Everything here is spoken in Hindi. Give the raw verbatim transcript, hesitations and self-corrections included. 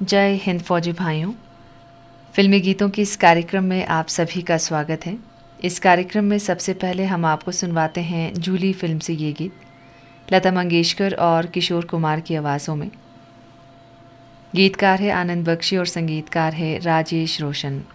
जय हिंद फौजी भाइयों, फिल्मी गीतों के इस कार्यक्रम में आप सभी का स्वागत है। इस कार्यक्रम में सबसे पहले हम आपको सुनवाते हैं जूली फिल्म से ये गीत लता मंगेशकर और किशोर कुमार की आवाज़ों में। गीतकार है आनंद बख्शी और संगीतकार है राजेश रोशन।